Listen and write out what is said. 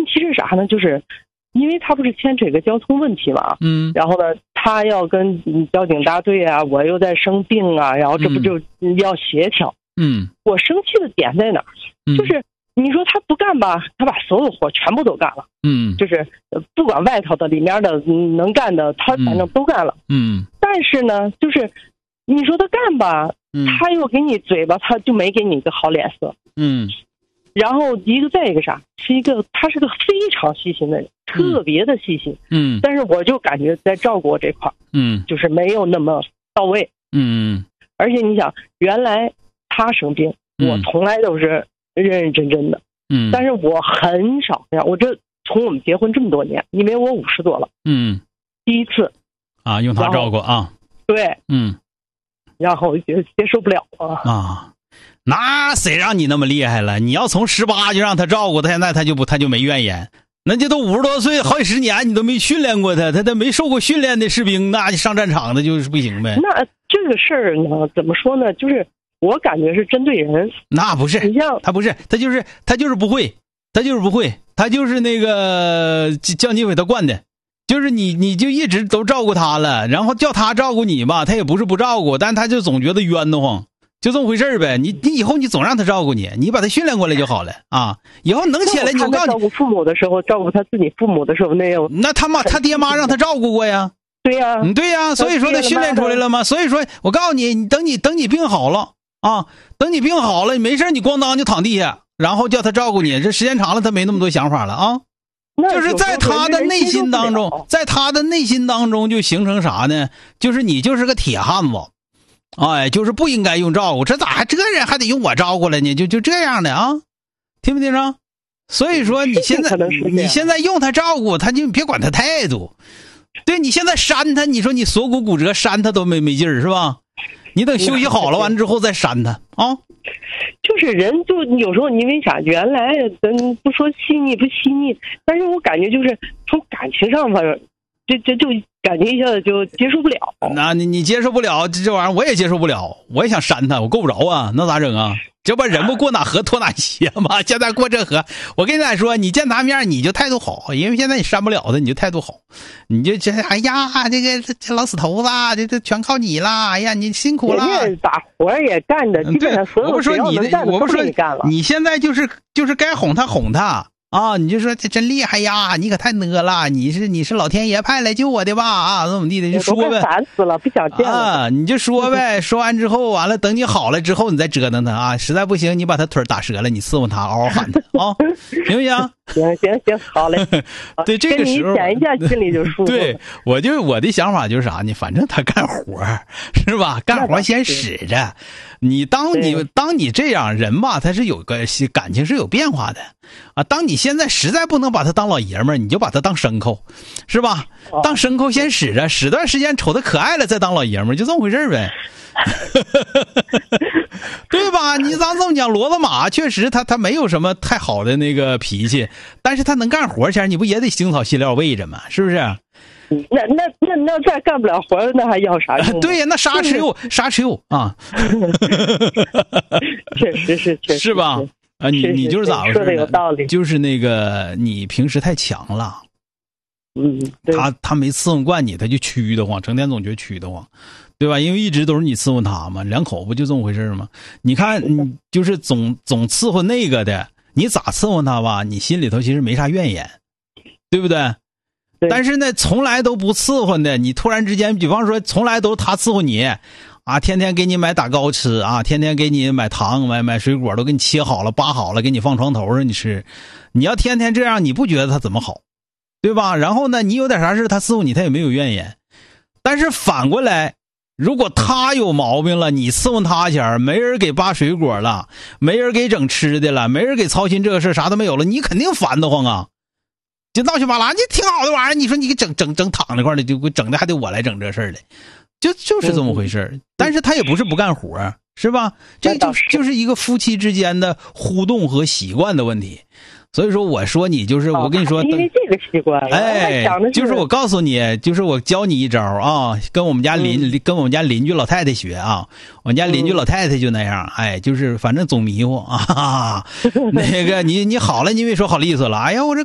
题是啥呢？就是因为他不是牵扯一个交通问题嘛，然后呢，他要跟交警大队啊，我又在生病啊，然后这不就要协调。我生气的点在哪儿？就是你说他不干吧，他把所有活全部都干了。就是不管外头的里面的能干的，他反正都干了。但是呢，就是你说他干吧，他又给你嘴巴，他就没给你一个好脸色。然后再一个啥，他是个非常细心的人，特别的细心。但是我就感觉在照顾我这块，就是没有那么到位。而且你想，原来他生病，我从来都是认认真真的。但是我很少这样，我这从我们结婚这么多年，因为我50多了，第一次啊用他照顾啊。 对，然后就接受不了啊。 那谁让你那么厉害了？你要从18就让他照顾他，现在他就没怨言。那这都50多岁，好几十年你都没训练过他没受过训练的士兵，那上战场的就是不行呗。 那这个事儿呢，怎么说呢？就是我感觉是针对人。 那不是，他不是，他就是不会，他就是那个江继伟他惯的。就是你就一直都照顾他了，然后叫他照顾你吧，他也不是不照顾，但他就总觉得冤得慌。就这么回事呗，你以后你总让他照顾你，你把他训练过来就好了啊！以后能起来，你我告诉你， 照顾父母的时候，照顾他自己父母的时候，那他爹妈让他照顾过呀。 对呀， 对呀，所以说他训练出来了嘛。所以说我告诉你，等你病好了啊，等你病好了，你没事你咣当就躺地下，然后叫他照顾你，这时间长了他没那么多想法了啊。就是在他的内心当中，就形成啥呢？就是你就是个铁汉子。哎，就是不应该用照顾，这人还得用我照顾了呢？就这样的啊，听没听着？所以说你现在用他照顾他，就别管他态度。对，你现在扇他，你说你锁骨骨折扇他都没劲儿是吧？你等休息好了完之后再扇他啊。 就是人就有时候因为啥，原来不说细腻不细腻，但是我感觉就是从感情上吧，就感觉一下子就接受不了。 那你接受不了这玩意儿，我也接受不了，我也想扇他，我够不着啊，那咋整啊？这不人不过哪河脱哪鞋吗？现在过这河，我跟你俩说，你见他面你就态度好，因为现在你扇不了他，你就态度好，你就哎呀，这老死头子，这全靠你啦！哎呀，你辛苦了。 人家把活也干的，基本上所有只要能干的都给你干了。 你现在就是该哄他。啊，你就说这真厉害呀！你可太呢了，你是老天爷派来救我的吧？啊，怎么地的就说呗。 烦死了，不想见了啊！你就说呗，说完之后，完了等你好了之后，你再折腾他啊！实在不行，你把他腿打折了，你伺候他，嗷嗷喊他啊，行不行？ 行，好嘞。 对，这个时候跟你讲一下，心里就舒服。 对，我的想法就是啥呢？反正他干活是吧？干活先使着。当你这样人吧，他是有个感情是有变化的啊。当你现在实在不能把他当老爷们儿，你就把他当牲口，是吧？当牲口先使着，使段时间瞅他可爱了再当老爷们儿，就这么回事呗。对吧？你咱这么讲，骡子马确实他没有什么太好的那个脾气，但是他能干活前，你不也得腥草细料喂着吗？是不是？ 那再干不了活，那还要啥用？ 对呀，那沙吃肉啊！ 确实是吧？啊，你就是咋回事？ 说的有道理， 就是那个你平时太强了，他没伺候惯你，他就屈得慌，成天总觉得屈得慌，对吧？因为一直都是你伺候他嘛，两口不就这么回事吗？你看，你就是总伺候那个的，你咋伺候他吧？你心里头其实没啥怨言，对不对？但是呢，从来都不伺候的，你突然之间，比方说，从来都是他伺候你，啊，天天给你买打糕吃啊，天天给你买糖、买水果，都给你切好了、扒好了，给你放床头上你吃。你要天天这样，你不觉得他怎么好，对吧？然后呢，你有点啥事他伺候你，他也没有怨言。但是反过来，如果他有毛病了，你伺候他前没人给扒水果了，没人给整吃的了，没人给操心这个事，啥都没有了，你肯定烦得慌啊。就闹去巴拉，你挺好的玩意儿，你说你给整躺那块的，就整的还得我来整这事儿的，就是这么回事儿。但是他也不是不干活，是吧？这就是一个夫妻之间的互动和习惯的问题。所以说我说你就是我跟你说， 因为这个习惯， 哎，就是我告诉你，就是我教你一招啊，跟我们家邻居老太太学啊，我们家邻居老太太就那样，哎，就是反正总迷糊啊，那个你好了，你没说好利索了，哎呀，我这